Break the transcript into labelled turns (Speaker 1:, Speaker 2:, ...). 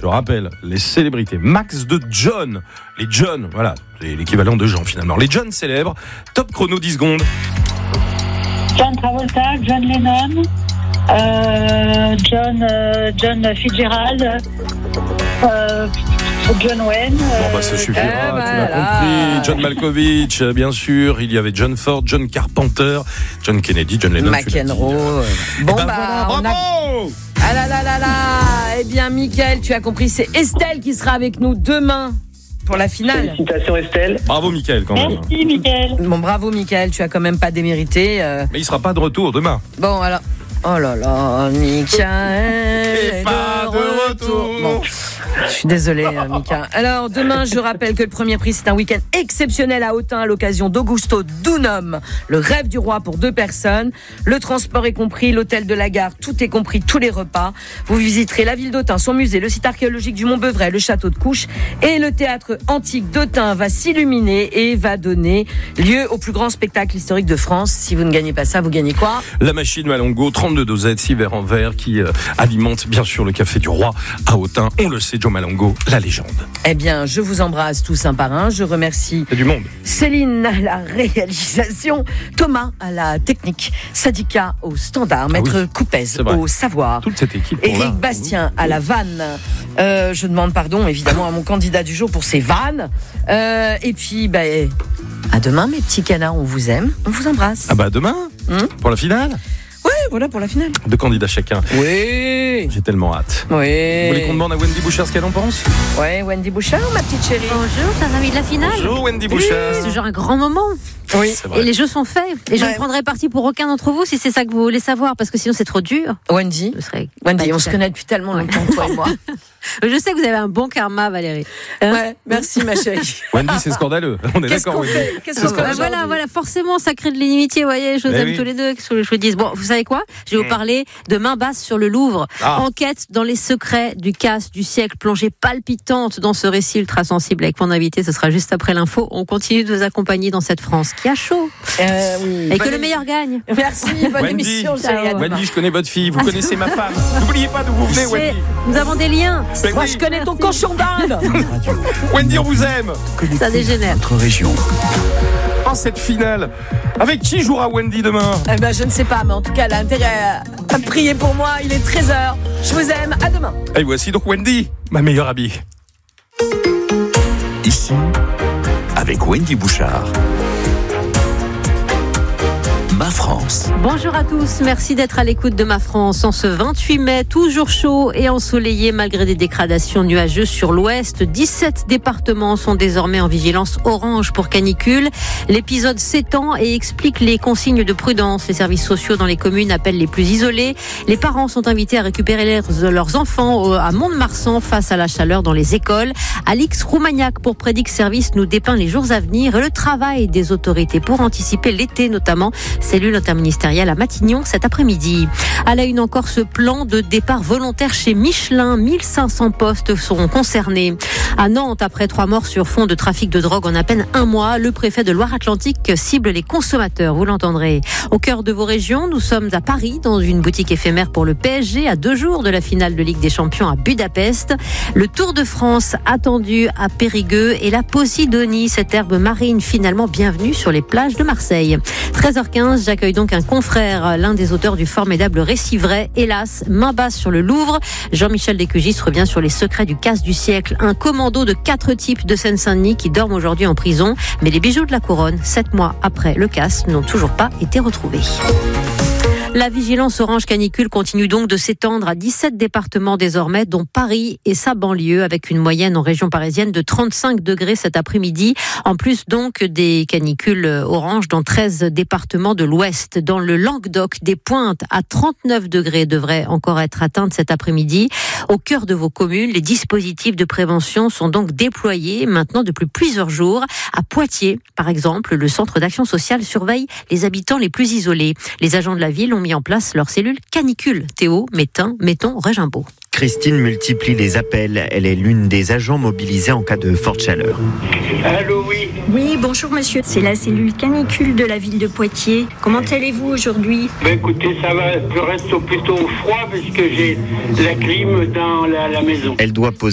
Speaker 1: je rappelle, les célébrités. Max de John. Les John, voilà, c'est l'équivalent de Jean finalement. Les John célèbres. Top chrono 10 secondes.
Speaker 2: John Travolta, John Lennon, John Fitzgerald, John Wayne.
Speaker 1: Bon, ça suffira, tu l'as compris. John Malkovich, bien sûr. Il y avait John Ford, John Carpenter, John Kennedy, John Lennon.
Speaker 3: McEnroe. Bon,
Speaker 1: voilà, bravo.
Speaker 3: Ah là là là là. Eh bien, Mickaël, tu as compris, c'est Estelle qui sera avec nous demain pour la finale.
Speaker 4: Félicitations Estelle.
Speaker 1: Bravo Mickaël quand même.
Speaker 2: Merci Mickaël.
Speaker 3: Bon, bravo Mickaël, tu as quand même pas démérité.
Speaker 1: Mais il sera pas de retour demain.
Speaker 3: Bon, alors. Oh là là, Mickaël
Speaker 1: Et pas de retour.
Speaker 3: Bon, je suis désolée, Mika. Alors, demain, je rappelle que le premier prix, c'est un week-end exceptionnel à Autun à l'occasion d'Augusto Dunum, le rêve du roi pour 2 personnes. Le transport est compris, l'hôtel de la gare, tout est compris, tous les repas. Vous visiterez la ville d'Autun, son musée, le site archéologique du Mont-Beuvray, le château de Couches. Et le théâtre antique d'Autun va s'illuminer et va donner lieu au plus grand spectacle historique de France. Si vous ne gagnez pas ça, vous gagnez quoi ?
Speaker 1: La machine Malongo, 32 dosettes, 6 verres en verre qui alimente bien sûr le café du roi à Autun. On le sait, Joe Malongo, la légende.
Speaker 3: Eh bien, je vous embrasse tous un par un. Je remercie
Speaker 1: C'est du monde.
Speaker 3: Céline à la réalisation, Thomas à la technique, Sadika au standard, Maître Coupez au savoir,
Speaker 1: toute cette équipe.
Speaker 3: Éric Bastien à la vanne. Je demande pardon évidemment à mon candidat du jour pour ses vannes. Et puis, à demain mes petits canards, on vous aime, on vous embrasse.
Speaker 1: Ah bah demain, pour la finale.
Speaker 3: Ouais, voilà pour la finale.
Speaker 1: 2 candidats chacun.
Speaker 3: Oui.
Speaker 1: J'ai tellement hâte.
Speaker 3: Oui.
Speaker 1: Vous voulez qu'on demande à Wendy Bouchard ce qu'elle en pense ?
Speaker 3: Ouais, Wendy Bouchard, ma petite chérie.
Speaker 5: Bonjour, chers amis de la finale.
Speaker 1: Bonjour Wendy Bouchard.
Speaker 5: C'est toujours un grand moment.
Speaker 3: Oui.
Speaker 1: C'est vrai.
Speaker 5: Et les jeux sont faits. Et je ne prendrai parti pour aucun d'entre vous si c'est ça que vous voulez savoir, parce que sinon c'est trop dur.
Speaker 3: Wendy, on se connaît depuis tellement longtemps, toi et moi.
Speaker 5: Je sais que vous avez un bon karma, Valérie.
Speaker 3: Ouais, merci ma chérie.
Speaker 1: Wendy, c'est scandaleux. On est
Speaker 3: Qu'est-ce
Speaker 1: d'accord,
Speaker 3: qu'on
Speaker 1: Wendy.
Speaker 3: fait ? Qu'est-ce qu'on fait
Speaker 5: Voilà, forcément, ça crée de l'inimitié, vous voyez, je vous aime tous les deux, qu'est-ce que je vous dise. Bon, vous savez quoi ? Je vais vous parler de Main basse sur le Louvre. Enquête dans les secrets du casse du siècle, plongée palpitante dans ce récit ultra sensible avec mon invité, ce sera juste après l'info. On continue de vous accompagner dans cette France qui a chaud.
Speaker 3: Oui.
Speaker 5: Et que le meilleur gagne.
Speaker 3: Merci, bonne
Speaker 1: Wendy,
Speaker 3: émission, chérie.
Speaker 1: Wendy, je connais votre fille, vous connaissez ma femme. N'oubliez pas d'où vous venez, Wendy.
Speaker 5: Nous avons des liens.
Speaker 3: Moi, je connais ton cochon d'Inde.
Speaker 1: Wendy, on vous aime.
Speaker 5: Ça dégénère.
Speaker 6: Notre région.
Speaker 1: En cette finale, avec qui jouera Wendy demain ?
Speaker 3: Eh ben, je ne sais pas, mais en tout cas, elle a intérêt à prier pour moi. Il est 13h. Je vous aime. À demain.
Speaker 1: Et voici donc Wendy, ma meilleure amie.
Speaker 6: Ici, avec Wendy Bouchard. Ma France.
Speaker 5: Bonjour à tous, merci d'être à l'écoute de Ma France. En ce 28 mai, toujours chaud et ensoleillé malgré des dégradations nuageuses sur l'ouest. 17 départements sont désormais en vigilance orange pour canicule. L'épisode s'étend et explique les consignes de prudence. Les services sociaux dans les communes appellent les plus isolés. Les parents sont invités à récupérer leurs enfants à Mont-de-Marsan face à la chaleur dans les écoles. Alix Roumagnac pour Prédic Service nous dépeint les jours à venir et le travail des autorités pour anticiper l'été notamment. Cellule interministérielle à Matignon cet après-midi. À la une encore, ce plan de départ volontaire chez Michelin. 1500 postes seront concernés. À Nantes, après 3 morts sur fond de trafic de drogue en à peine 1 mois, le préfet de Loire-Atlantique cible les consommateurs, vous l'entendrez. Au cœur de vos régions, nous sommes à Paris, dans une boutique éphémère pour le PSG, à 2 jours de la finale de Ligue des Champions à Budapest. Le Tour de France attendu à Périgueux et la Posidonie, cette herbe marine finalement bienvenue sur les plages de Marseille. 13h15, j'accueille donc un confrère, l'un des auteurs du formidable récit vrai, hélas, Main basse sur le Louvre. Jean-Michel Descugis revient sur les secrets du casse du siècle. Un commando de 4 types de Seine-Saint-Denis qui dorment aujourd'hui en prison. Mais les bijoux de la couronne, 7 mois après le casse, n'ont toujours pas été retrouvés. La vigilance orange canicule continue donc de s'étendre à 17 départements désormais, dont Paris et sa banlieue, avec une moyenne en région parisienne de 35 degrés cet après-midi. En plus donc des canicules orange dans 13 départements de l'Ouest. Dans le Languedoc, des pointes à 39 degrés devraient encore être atteintes cet après-midi. Au cœur de vos communes, les dispositifs de prévention sont donc déployés maintenant depuis plusieurs jours. À Poitiers, par exemple, le centre d'action sociale surveille les habitants les plus isolés. Les agents de la ville ont mis en place leur cellule canicule. Théo, Metton, Regimbaud.
Speaker 7: Christine multiplie les appels. Elle est l'une des agents mobilisés en cas de forte chaleur.
Speaker 4: Allô, oui.
Speaker 8: Oui, bonjour monsieur. C'est la cellule canicule de la ville de Poitiers. Comment allez-vous aujourd'hui ?
Speaker 4: Écoutez, ça va, je reste plutôt au froid parce que j'ai la clim dans la maison.
Speaker 7: Elle doit poser